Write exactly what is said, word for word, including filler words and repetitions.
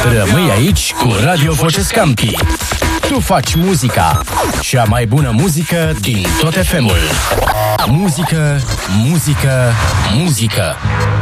Rămâi aici cu Radio Voce Scampi. Tu faci muzica, cea mai bună muzică din tot F M-ul. Muzică, muzică, muzică.